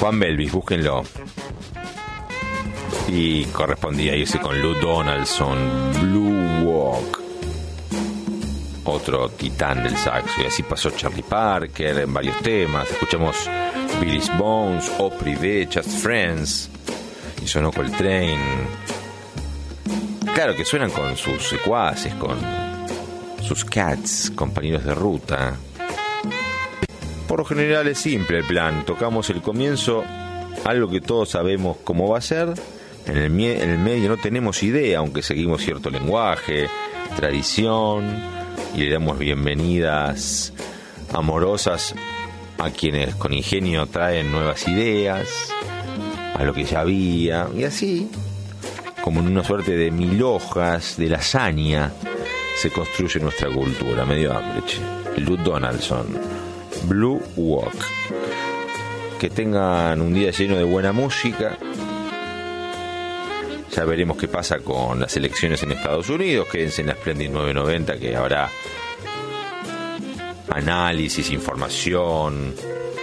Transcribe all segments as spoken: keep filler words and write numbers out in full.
Juan Belvis, búsquenlo. Y correspondía irse con Lou Donaldson, Blue Walk, otro titán del saxo. Y así pasó Charlie Parker en varios temas. Escuchamos Billy's Bones, O Privé, Just Friends, y sonó Coltrane. Claro que suenan con sus secuaces, con sus cats, compañeros de ruta. Por lo general es simple el plan. Tocamos el comienzo, algo que todos sabemos cómo va a ser. En el, mie- en el medio no tenemos idea, aunque seguimos cierto lenguaje, tradición, y le damos bienvenidas amorosas a quienes con ingenio traen nuevas ideas, a lo que ya había, y así, como en una suerte de mil hojas de lasaña, se construye nuestra cultura. Medio hambre, che. Lou Donaldson, Blue Walk. Que tengan un día lleno de buena música. Ya veremos qué pasa con las elecciones en Estados Unidos. Quédense en la Splendid nueve noventa, que habrá análisis, información.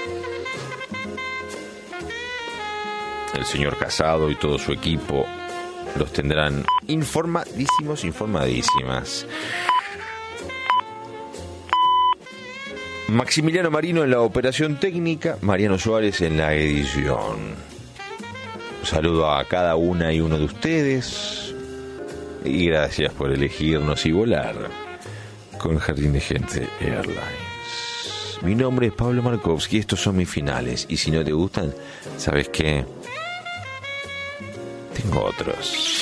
El señor Casado y todo su equipo los tendrán informadísimos, informadísimas. Maximiliano Marino en la operación técnica, Mariano Suárez en la edición. Un saludo a cada una y uno de ustedes y gracias por elegirnos y volar con Jardín de Gente Airlines. Mi nombre es Pablo Markovsky, estos son mis finales, y si no te gustan, ¿sabes qué? Tengo otros.